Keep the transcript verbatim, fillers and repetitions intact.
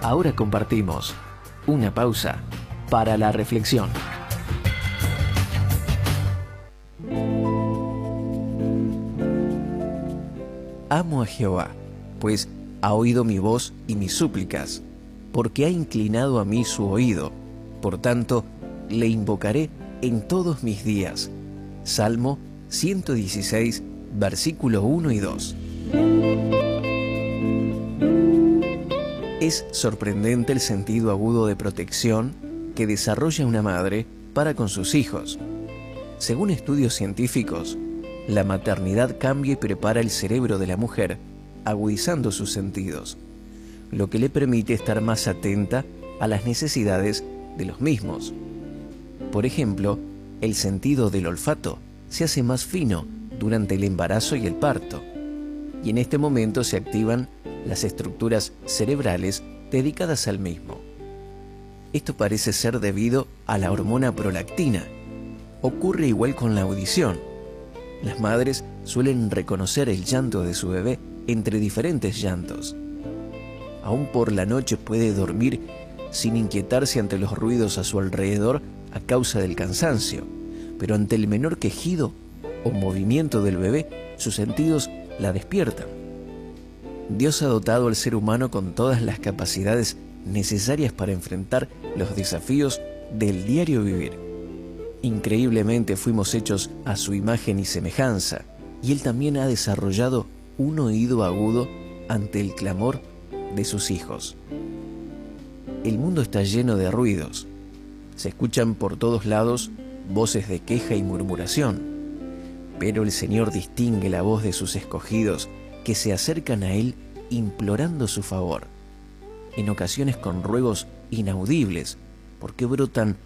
Ahora compartimos una pausa para la reflexión. Amo a Jehová, pues ha oído mi voz y mis súplicas, porque ha inclinado a mí su oído. Por tanto, le invocaré en todos mis días. Salmo ciento dieciséis, versículo uno y dos. Es sorprendente el sentido agudo de protección que desarrolla una madre para con sus hijos. Según estudios científicos, la maternidad cambia y prepara el cerebro de la mujer, agudizando sus sentidos, lo que le permite estar más atenta a las necesidades de los mismos. Por ejemplo, el sentido del olfato se hace más fino durante el embarazo y el parto, y en este momento se activan las estructuras cerebrales dedicadas al mismo. Esto parece ser debido a la hormona prolactina. Ocurre igual con la audición. Las madres suelen reconocer el llanto de su bebé entre diferentes llantos. Aún por la noche puede dormir sin inquietarse ante los ruidos a su alrededor a causa del cansancio, pero ante el menor quejido o movimiento del bebé, sus sentidos la despiertan. Dios ha dotado al ser humano con todas las capacidades necesarias para enfrentar los desafíos del diario vivir. Increíblemente fuimos hechos a su imagen y semejanza, y Él también ha desarrollado un oído agudo ante el clamor de sus hijos. El mundo está lleno de ruidos. Se escuchan por todos lados voces de queja y murmuración, pero el Señor distingue la voz de sus escogidos que se acercan a Él implorando su favor, en ocasiones con ruegos inaudibles, porque brotan